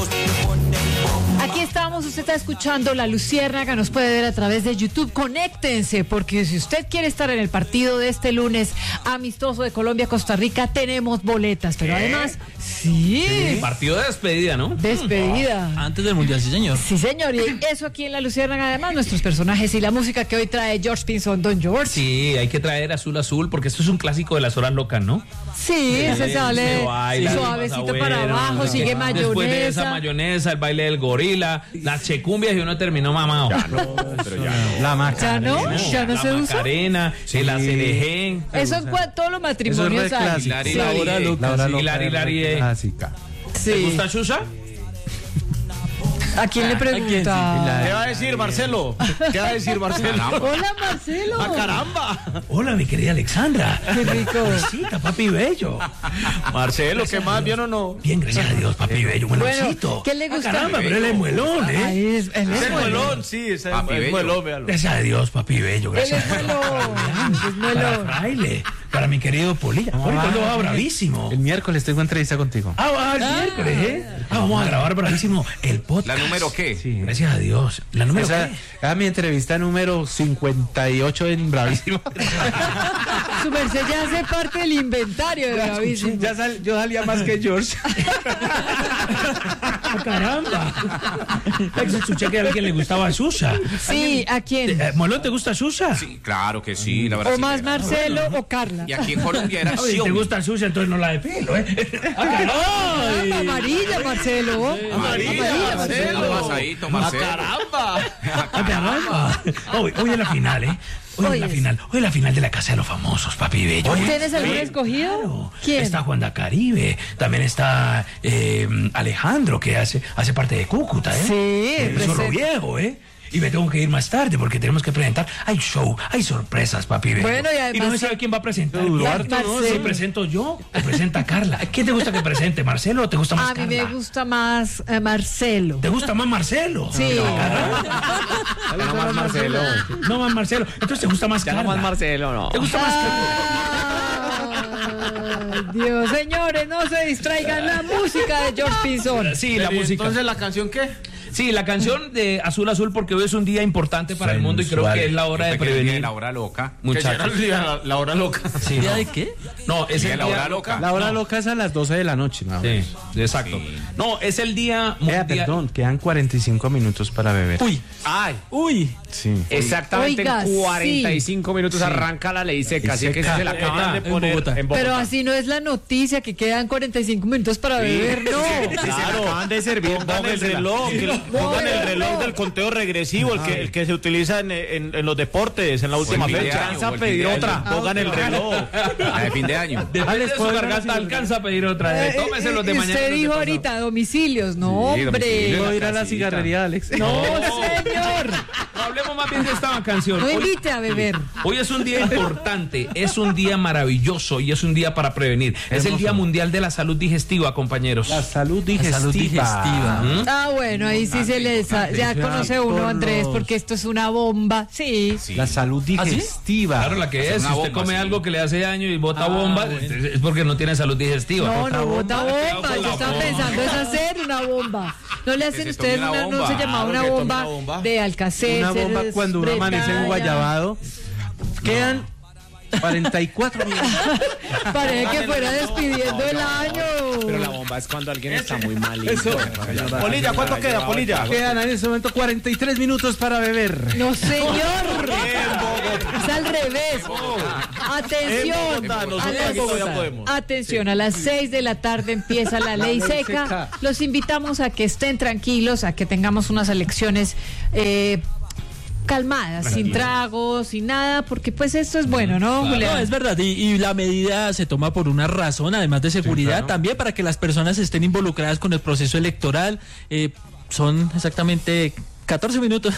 Aquí estamos, usted está escuchando La Luciérnaga, nos puede ver a través de YouTube. Conéctense, porque si usted quiere estar en el partido de este lunes amistoso de Colombia-Costa Rica, tenemos boletas, pero además, sí, partido de despedida, ¿no? Despedida. Antes del Mundial, sí señor. Sí señor, y eso aquí en La Luciérnaga, además nuestros personajes y la música que hoy trae George Pinzón, Don George. Sí, hay que traer Azul Azul, porque esto es un clásico de las horas locas, ¿no? Sí, se sale baila, suavecito para bueno, abajo, no sé sigue qué. mayonesa. Después de esa mayonesa, el baile del gorila, las checumbias y uno terminó mamado. Ya no, pero ya no. La ¿Ya Macarena. no? ¿Ya no la se usa? Macarena, Sí. el ACDG. Eso en todos los matrimonios Eso es re hay. clásico. Hilari, Sí. La hora loca. La hora Sí, loca, Hilari, Hilari, re clásica. Sí. ¿Te gusta Xuxa? ¿A quién le pregunta? ¿Qué va a decir Marcelo? ¿Qué va a decir Marcelo? Hola, Marcelo. ¡Ah, caramba! Hola, mi querida Alexandra. Qué rico. Visita, papi bello. Marcelo, ¿qué más? ¿Bien o no? Bien, gracias a Dios, papi bello. Buenosito. ¿qué le gusta? Caramba, pero él es muelón, ¿eh? Ahí él Es el bueno. muelón, sí, es Papi el bello. muelón, véalo. Gracias a Dios, papi bello. Él Gracias. es melón. Es Para melón. Fraile, para mi querido Polilla. ¿Cuándo va bravísimo? El miércoles tengo entrevista contigo. Va el miércoles, ¿eh? Vamos a grabar bravísimo el podcast. ¿La número qué? Sí, gracias a Dios. ¿La número Esa qué? era mi entrevista número 58 en Bravísimo. Su merced ya hace parte del inventario de Bravísimo. Yo salía más que George. ¡Caramba! Escuché que a alguien le gustaba Xuxa. Sí, ¿a quién? ¿Molón te gusta Xuxa? Sí, claro que sí, la verdad. O más Marcelo o Carla. Y aquí en Colombia era Oye, ¿te Xiaomi. gusta Xuxa? Entonces no la de pelo, ¿eh? Ah, amarilla, Marcelo. Amarilla, Marcelo. Pasadito, Marcelo. ¡Caramba! ¡Caramba! Hoy es la final, ¿eh? Hoy es la final de la Casa de los Famosos, papi bello. ¿Tienes algún escogido? Claro. ¿Quién? Está Juan Caribe, también está Alejandro, que hace parte de Cúcuta, ¿eh? Sí, El zorro presente. viejo, ¿eh? Y me tengo que ir más tarde porque tenemos que presentar. Hay show, hay sorpresas, papi bello. Bueno, y además- no se sabe quién va a presentar. Duarte, ¿no? Si presento yo o presenta Carla. ¿Quién te gusta que presente, Marcelo o te gusta más A mí Carla? me gusta más Marcelo. ¿Te gusta más Marcelo? Sí. No más Marcelo. No más Marcelo. Entonces te gusta más Carla. No más Marcelo, no. ¿Te gusta más Carla? Ay, Dios, señores, no se distraigan. La música de George Pinzón. Sí, la música. Entonces, ¿la canción qué? Sí, la canción de Azul Azul, porque hoy es un día importante para el mundo y creo que es la hora de prevenir. La hora loca. Muchachos. La hora loca. Sí, ¿Día no. de qué? No, es Sí, el la día hora loca. La hora loca es a las 12 de la noche, ¿no? Sí, exacto. No, es el día mundial. Perdón, quedan 45 minutos para beber. Uy. Ay. Uy. Sí. Exactamente Oiga, en 45 minutos arranca la ley seca. Así que se la acaban de en poner Bogotá. en Bogotá. Pero así no es la noticia, que quedan 45 minutos para beber, no. Claro, acaban de servir, pongan el póngansela. reloj, pongan el reloj del conteo regresivo, el que se utiliza en los deportes, en la última fin de fecha. año, Alcanza o a el pedir fin de otra, año. pongan el reloj. La de fin de año. Depende de su puedo garganta, dar alcanza a pedir otra. Tómese los de mañana. Usted los de dijo pasado. ahorita domicilios, no, hombre. Puedo ir a la casita. cigarrería, Alex. No, señor. No, hablemos más bien de esta canción. No Hoy- invite a beber. Hoy es un día importante, es un día maravilloso y es un día para prevenir. Es el Día Mundial de la Salud Digestiva, compañeros. La salud digestiva. salud digestiva. Ah, bueno, ahí sí se le ya conoce uno, Andrés, porque esto es una bomba. Sí. La salud digestiva. Claro, la que es. Si una usted bomba, come sí. algo que le hace daño y bota bomba, es porque no tiene salud digestiva. No, no bota Cuidado bomba. con Yo la estaba bomba. pensando es hacer una bomba. ¿No le hacen se ustedes tome una una, no bomba. se llamaba una Claro que tome bomba una bomba. de Alcacer? Una bomba cuando uno amanece en Guayabado. Quedan 44 minutos. Parece que fuera despidiendo el año. Pero la bomba es cuando alguien está muy mal. Eso. Polilla, ¿cuánto queda, Polilla? Quedan en este momento 43 minutos para beber. No, señor. Es al revés. Atención. Bogotá, nosotros A las- aquí todavía podemos. Atención, a las 6 de la tarde empieza la ley seca. Los invitamos a que estén tranquilos, a que tengamos unas elecciones calmadas, sin tragos, sin nada, porque pues esto es bueno, ¿no, Julián? No, es verdad, y la medida se toma por una razón, además de seguridad, claro. también para que las personas estén involucradas con el proceso electoral. Son exactamente 14 minutos.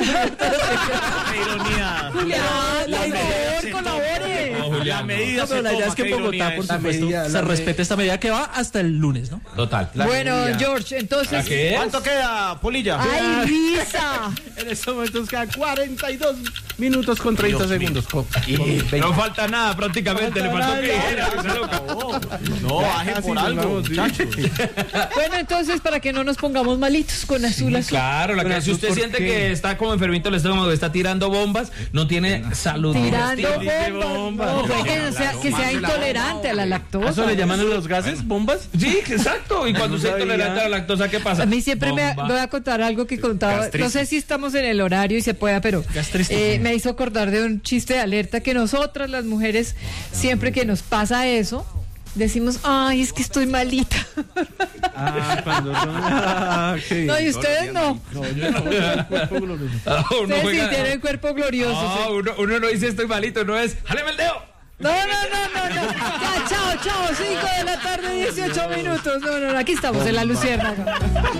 Qué ironía. Julián, por favor, colabore. La medida No, pero la idea es que en Bogotá, por supuesto, se respete esta medida que va hasta el lunes, ¿no? Total. Bueno, George, entonces... ¿Qué es? ¿Cuánto queda, Polilla? ¡Ay, Lisa! En estos momentos quedan 42 minutos con 30 segundos. No falta nada prácticamente, le faltó que dijera. No, baje por algo, muchachos. Bueno, entonces, para que no nos pongamos malitos con azul. Claro, la que si usted siente que está como enfermito el estómago, está tirando bombas, no tiene salud. Tirando digestiva. bombas. No, puede que sea intolerante a la lactosa. ¿Eso le llaman a los gases? ¿Bombas? Sí, exacto. Y cuando usted es intolerante a la lactosa, ¿qué pasa? A mí siempre Bomba. voy a contar algo que contaba. Gastritis. No sé si estamos en el horario y se pueda, pero me hizo acordar de un chiste de alerta que nosotras, las mujeres, siempre que nos pasa eso, decimos, ay, es que estoy malita. Cuando son... No, y ustedes no. yo no, el cuerpo glorioso. Uno Ustedes sí juega- tienen cuerpo glorioso. sí. uno no dice estoy malito, no es, ¡jáleme el dedo! No. Ya, chao. 5 de la tarde, 18 minutos. No, aquí estamos en la Luciérnaga.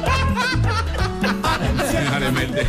Jáleme el dedo.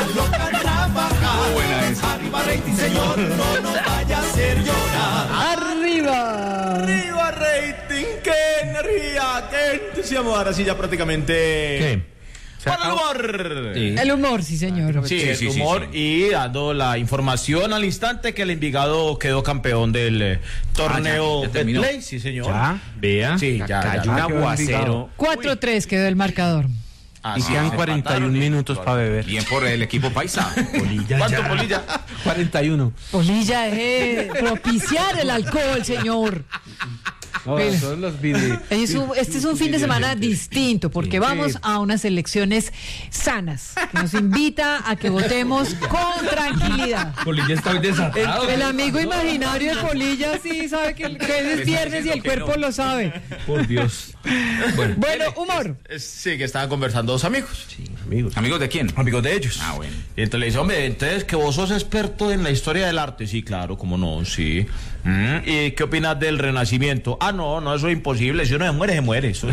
Buena esa. Arriba rating, señor, no nos vaya a hacer llorar. ¡Arriba! Arriba rating, qué energía, qué entusiasmo. Ahora sí ya prácticamente... ¿Qué? Para el humor. Sí. El humor, sí, señor. Sí, Sí, el humor y dando la información al instante que el Envigado quedó campeón del torneo ya terminó. Betplay, sí señor. ¿Ya? Vea. Sí, ya cayó un aguacero. 4-3 quedó el marcador. Y quedan 41 minutos para beber. Bien por el equipo paisa. ¿Cuánto, Polilla? 41. Polilla, propiciar el alcohol, señor. No, Mira. son los videos. Este es un fin de semana distinto porque vamos a unas elecciones sanas. Que nos invita a que votemos con tranquilidad. Polilla está hoy desatado. El amigo imaginario de Polilla sí sabe que es viernes y el cuerpo lo sabe. Por Dios. Bueno, humor. Sí, que estaban conversando dos amigos. Amigos. ¿Amigos de quién? Amigos de ellos. Ah, bueno. Y entonces le dice, hombre, entonces que vos sos experto en la historia del arte. Sí, claro, cómo no, sí. ¿Y qué opinas del Renacimiento? Ah, no, eso es imposible. Si uno se muere, se muere. Eso.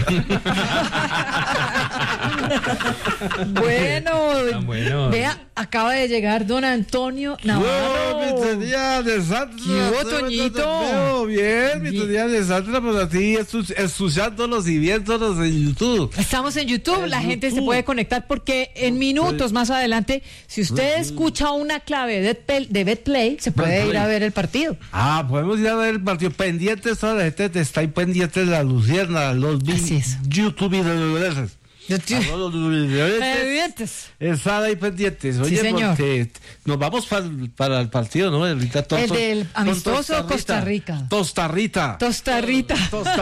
Bueno, vea, acaba de llegar don Antonio Navarro. de Santa. ¿Qué hubo, Toñito? Bien, mi día de Santa, pues así, escuchándolos y viéndolos en YouTube. Estamos en YouTube, la gente se puede conectar porque en minutos más adelante, si usted escucha una clave de Betplay, se puede ir a ver el partido. Podemos ir a ver el partido. Pendientes, toda la gente está ahí pendiente de la Lucierna, los Así es. YouTube y los Pendientes. están ahí pendientes. Oye, señor. porque nos vamos para el partido, ¿no? Ahorita El del amistoso Costa Rica. Tostarrita. Tostarrita.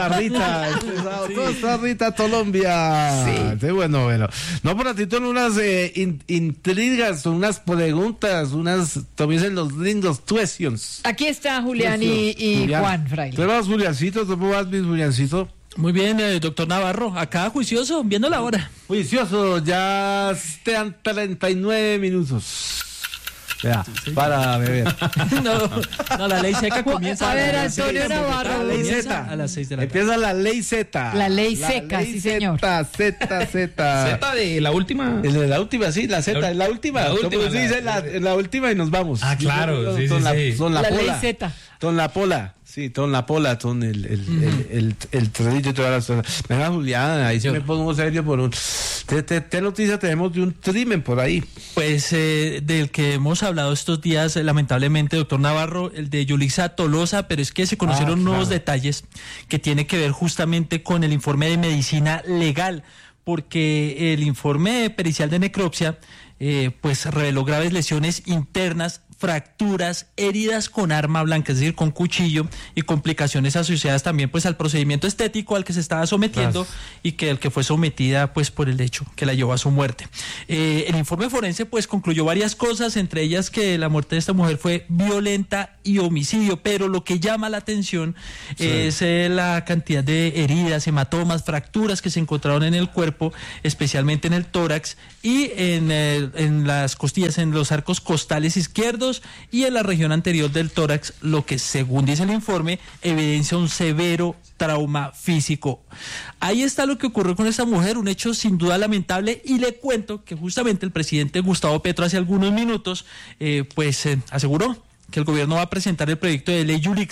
Tostarrita, Colombia. Sí, bueno. No, por ratito en unas intrigas, unas preguntas, también los lindos questions. Aquí está Julián y Julián. Juan Fraile. ¿Tú vas, Juliancito? ¿Cómo vas, mi Juliancito? Muy bien, doctor Navarro. Acá juicioso, viendo la hora. Juicioso, ya están 39 minutos. Ya, para beber. No, la ley seca comienza A ver, las Antonio 6. Navarro. La ley Comienza Z. a las 6 de la tarde. Empieza la ley Z. La ley seca, sí, señor. Z. Z de la última. La última, sí, la Z, la última. La última, Como se dice, la última y nos vamos. Ah, claro, sí, sí. Son la La ley pola. Z. Son la pola. Sí, son la pola, son el trenito y todas las cosas. Venga, Julián, ahí sí me pongo serio por un... ¿Qué noticia tenemos de un crimen por ahí? Pues del que hemos hablado estos días, lamentablemente, doctor Navarro, el de Yulisa Tolosa, pero es que se conocieron nuevos detalles que tiene que ver justamente con el informe de medicina legal, porque el informe pericial de necropsia pues reveló graves lesiones internas, fracturas, heridas con arma blanca, es decir, con cuchillo, y complicaciones asociadas también pues al procedimiento estético al que se estaba sometiendo y que el que fue sometida pues por el hecho que la llevó a su muerte. El informe forense pues concluyó varias cosas, entre ellas que la muerte de esta mujer fue violenta y homicidio, pero lo que llama la atención es la cantidad de heridas, hematomas, fracturas que se encontraron en el cuerpo, especialmente en el tórax y en las costillas, en los arcos costales izquierdos y en la región anterior del tórax, lo que según dice el informe evidencia un severo trauma físico. Ahí está lo que ocurrió con esta mujer, un hecho sin duda lamentable, y le cuento que justamente el presidente Gustavo Petro hace algunos minutos aseguró que el gobierno va a presentar el proyecto de ley Yulisa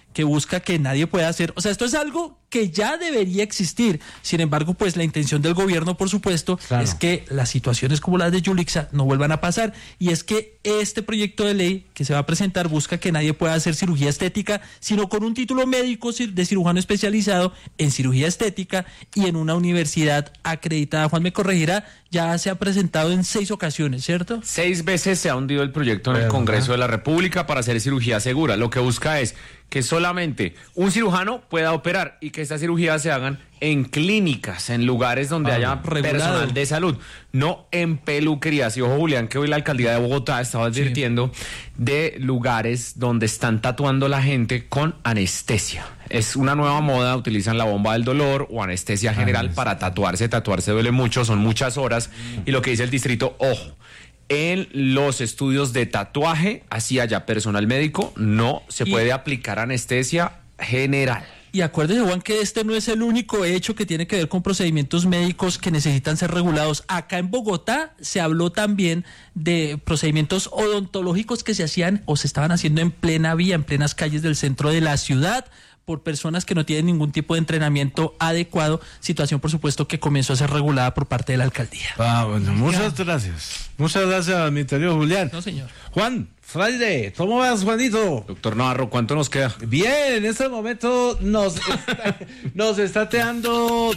que busca que nadie pueda hacer, o sea, esto es algo que ya debería existir. Sin embargo, pues la intención del gobierno, por supuesto, es que las situaciones como las de Yulixa no vuelvan a pasar, y es que este proyecto de ley que se va a presentar busca que nadie pueda hacer cirugía estética, sino con un título médico de cirujano especializado en cirugía estética y en una universidad acreditada. Juan me corregirá, ya se ha presentado en 6 ocasiones, ¿cierto? 6 veces se ha hundido el proyecto en el Congreso de la República para hacer cirugía segura. Lo que busca es que solamente un cirujano pueda operar y que estas cirugías se hagan en clínicas, en lugares donde haya personal de salud, no en peluquerías. Y ojo, Julián, que hoy la alcaldía de Bogotá estaba advirtiendo de lugares donde están tatuando la gente con anestesia. Es una nueva moda, utilizan la bomba del dolor o anestesia general para tatuarse. Tatuarse duele mucho, son muchas horas. Y lo que dice el distrito, ojo, en los estudios de tatuaje, así haya personal médico, no se puede aplicar anestesia general. Y acuérdese, Juan, que este no es el único hecho que tiene que ver con procedimientos médicos que necesitan ser regulados. Acá en Bogotá se habló también de procedimientos odontológicos que se hacían o se estaban haciendo en plena vía, en plenas calles del centro de la ciudad, por personas que no tienen ningún tipo de entrenamiento adecuado, situación por supuesto que comenzó a ser regulada por parte de la alcaldía. Bueno, muchas gracias. Muchas gracias, mi querido Julián. No, señor. Juan, Friday, ¿cómo vas, Juanito? Doctor Navarro, ¿cuánto nos queda? Bien, en este momento nos está quedando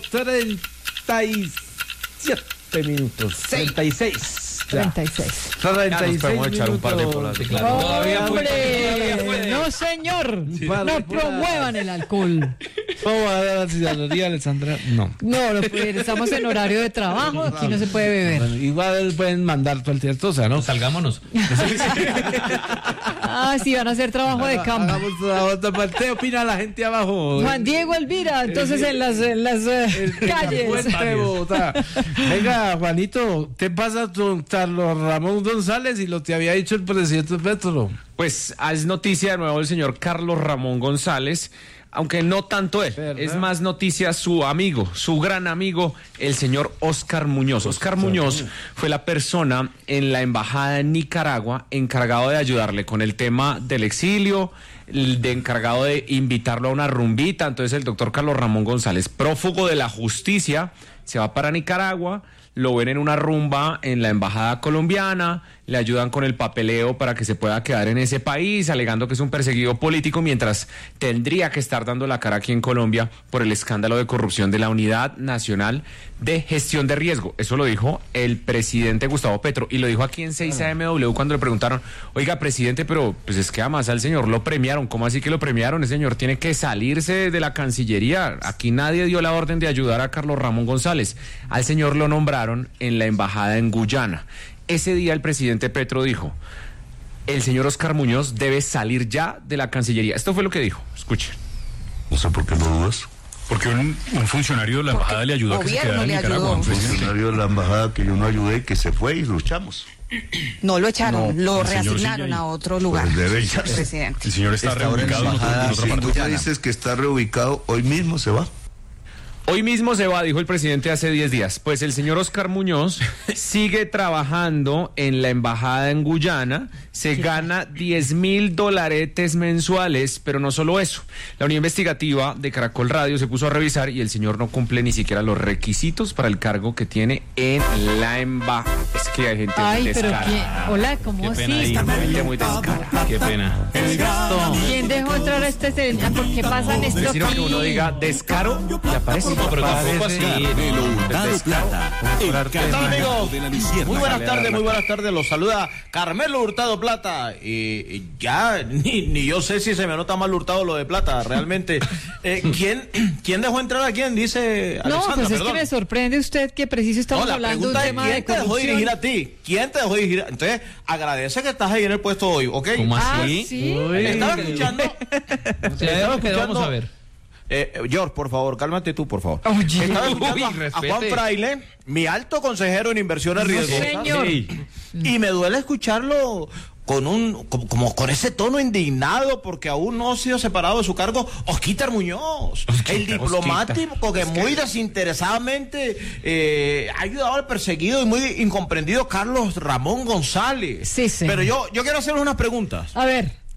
37 minutos. 36. 36. 36 podemos echar un par de bolas de claro. ¡Hombre! No, señor. No promuevan el alcohol. ¿Cómo va a dar la ciudadanía, Alexandra? No. No, estamos en horario de trabajo, aquí no se puede beber. Bueno, igual pueden mandar cualquier cosa, ¿no? Salgámonos. Ah, sí, van a hacer trabajo de campo. ¿Qué opina la gente abajo? Juan Diego Elvira, entonces en las calles. Venga, Juanito, ¿qué pasa con Carlos Ramón González y lo que había dicho el presidente Petro? Pues es noticia de nuevo el señor Carlos Ramón González, aunque no tanto él, ¿verdad? es más noticia su amigo, su gran amigo, el señor Óscar Muñoz. Óscar Muñoz fue la persona en la embajada en Nicaragua encargado de ayudarle con el tema del exilio, de encargado de invitarlo a una rumbita. Entonces el doctor Carlos Ramón González, prófugo de la justicia, se va para Nicaragua, lo ven en una rumba en la embajada colombiana, le ayudan con el papeleo para que se pueda quedar en ese país, alegando que es un perseguido político, mientras tendría que estar dando la cara aquí en Colombia por el escándalo de corrupción de la Unidad Nacional de Gestión de Riesgo. Eso lo dijo el presidente Gustavo Petro, y lo dijo aquí en 6AMW cuando le preguntaron, oiga, presidente, pero pues es que además al señor lo premiaron. ¿Cómo así que lo premiaron? El señor tiene que salirse de la Cancillería. Aquí nadie dio la orden de ayudar a Carlos Ramón González. Al señor lo nombraron en la embajada en Guyana. Ese día el presidente Petro dijo, el señor Óscar Muñoz debe salir ya de la Cancillería. Esto fue lo que dijo. Escuchen. No sé por qué lo dudas. Porque un funcionario de la embajada le ayudó a que se quedara en Nicaragua. Un funcionario de la embajada que yo no ayudé, que se fue y luchamos. No lo echaron, No, lo el señor reasignaron sigue ahí. a otro lugar. Pues debe echarse. Presidente. El señor está reubicado en otra parte. Tú ya dices que está reubicado, hoy mismo se va. Hoy mismo se va, dijo el presidente hace 10 días. Pues el señor Óscar Muñoz sigue trabajando en la embajada en Guyana, se gana $10,000 mensuales, pero no solo eso. La unidad investigativa de Caracol Radio se puso a revisar y el señor no cumple ni siquiera los requisitos para el cargo que tiene en la embajada. Es que hay gente Ay, muy pero descarada. Hola, ¿cómo así? Gente muy descarada. Qué pena. ¿Quién dejó entrar a este señor? ¿Por qué pasan esto Prefiero que aquí? uno diga descaro y aparece. No, pero tampoco así. ¿Qué tal, amigos? Muy buenas tardes, los saluda Carmelo Hurtado Plata. Ya, ni yo sé si se me nota mal Hurtado lo de Plata, realmente. ¿Quién dejó entrar a quién? Dice Alexandra, No, pues es perdón. que me sorprende usted que preciso estamos La hablando de un pregunta es, tema de ¿quién te dejó corrupción? dirigir a ti? ¿Quién te dejó dirigir? Entonces, agradece que estás ahí en el puesto hoy, ¿ok? ¿Cómo Ah, así? sí. Estaba escuchando. Vamos a ver. George, por favor, cálmate tú, por favor. Oye. Estaba escuchando Uy, a respete. Juan Fraile, mi alto consejero en inversiones riesgosas. señor. Y me duele escucharlo como con ese tono indignado porque aún no ha sido separado de su cargo Osquítar Muñoz, el diplomático que muy desinteresadamente ha ayudado al perseguido y muy incomprendido Carlos Ramón González. Sí, sí. Pero yo quiero hacerle unas preguntas. A ver.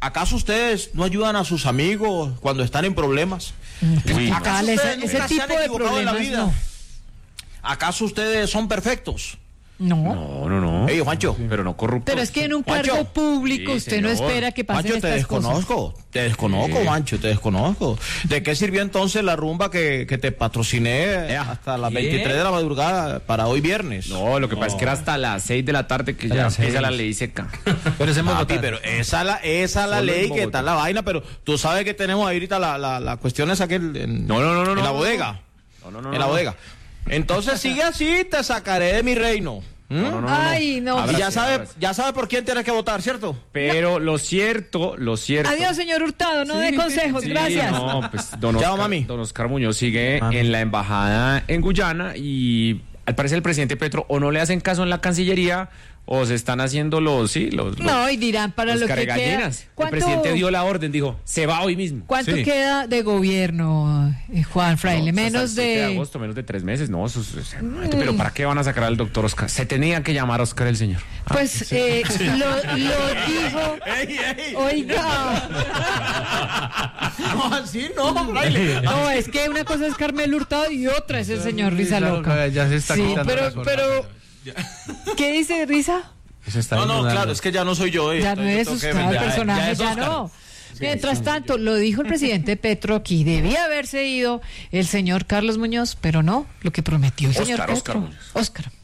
¿Acaso ustedes no ayudan a sus amigos cuando están en problemas? ¿Acaso ustedes nunca se han equivocado en la vida? No. ¿Acaso ustedes son perfectos? No. Ey, Juancho. Pero no corruptos. Pero es que en un Juancho. cargo público Sí, usted no señor. espera que pasen Juancho, estas cosas. te desconozco, Juancho, te desconozco. ¿De qué sirvió entonces la rumba que te patrociné hasta las 23 de la madrugada para hoy viernes? No, lo que pasa es que era hasta las 6 de la tarde que ya empieza la ley seca. Pero ese Papi, pero esa la ley que está la vaina, pero tú sabes que tenemos ahorita la cuestión esa que en la bodega. En la bodega. Entonces sigue así, te sacaré de mi reino. Ay, no. Y ya sabe por quién tienes que votar, ¿cierto? Pero lo cierto. Adiós, señor Hurtado, no dé consejos, gracias. No, pues don Chao, Oscar, mami. don Oscar Muñoz sigue en la embajada en Guyana y al parecer el presidente Petro o no le hacen caso en la Cancillería o se están haciendo los No, y dirán para los lo que queda. caregallinas. El presidente dio la orden, dijo, se va hoy mismo. ¿Cuánto queda de gobierno, Juan Fraile? No, Menos hasta el 7 de de... agosto, menos de 3 meses, no, pero ¿para qué van a sacar al doctor Oscar? Se tenía que llamar Oscar el señor. Pues lo dijo... Oiga... No, así no, Fraile. No, es que una cosa es Carmelo Hurtado y otra es el señor Risa Loca. Ya se está Sí, quitando las pero ¿qué dice Risa? No, claro, es que ya no soy yo. Ya no es usted, el personaje ya no. Mientras tanto, lo dijo el presidente Petro aquí, debía haberse ido el señor Carlos Muñoz, pero no, lo que prometió el señor Petro. Oscar Muñoz. Oscar.